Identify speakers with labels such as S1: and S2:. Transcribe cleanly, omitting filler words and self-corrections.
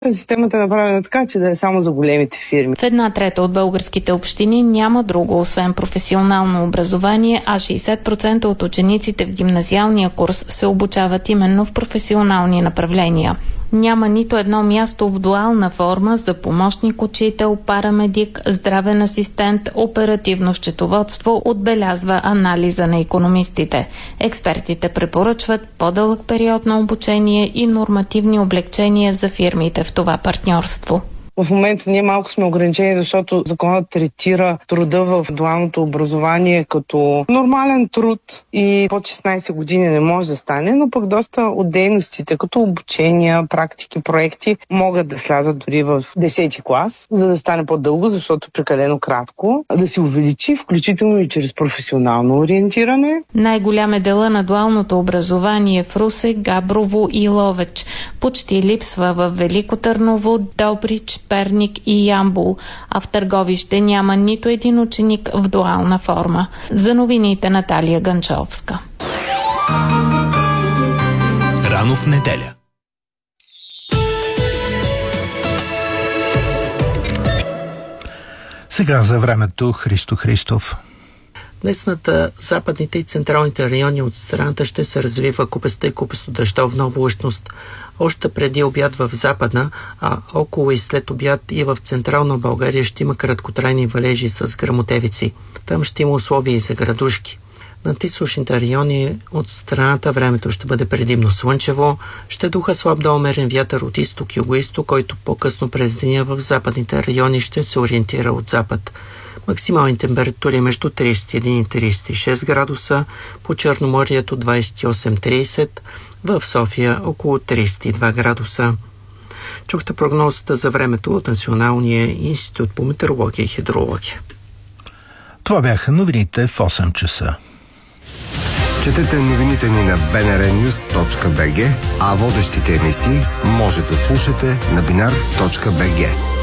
S1: Системата е направена така, че да е само за големите фирми.
S2: В 1/3 от българските общини няма друго, освен професионално образование, а 60% от учениците в гимназиалния курс се обучават именно в професионални направления. Няма нито едно място в дуална форма за помощник учител, парамедик, здравен асистент, оперативно счетоводство, отбелязва анализа на икономистите. Експертите препоръчват по-дълъг период на обучение и нормативни облекчения за фирмите в това партньорство.
S1: В момента ние малко сме ограничени, защото законът третира труда в дуалното образование като нормален труд и под 16 години не може да стане, но пък доста от дейностите, като обучения, практики, проекти, могат да слязат дори в 10 клас, за да стане по-дълго, защото прекалено кратко, да се увеличи, включително и чрез професионално ориентиране.
S2: Най-голям е дела на дуалното образование в Русе, Габрово и Ловеч. Почти липсва в Велико Търново, Добрич, Перник и Ямбол, а в Търговище няма нито един ученик в дуална форма. За новините Наталия Ганчовска.
S3: Рано в неделя.
S4: Сега за времето Христо Христов.
S5: Днес над западните и централните райони от страната ще се развива купеста и купесто-дъждовна облачност. Още преди обяд в Западна, а около и след обяд и в Централна България ще има краткотрайни валежи с гръмотевици. Там ще има условия и за градушки. Над източните райони от страната времето ще бъде предимно слънчево, ще духа слаб до умерен вятър от изток и югоизток, който по-късно през деня в западните райони ще се ориентира от запад. Максимални температури между 31 и 36 градуса, по Черноморието 28-30, в София около 32 градуса. Чухте прогнозата за времето от Националния институт по метеорология и хидрология.
S4: Това бяха новините в 8 часа.
S6: Четете новините ни на bnrnews.bg, а водещите емисии може да слушате на binar.bg.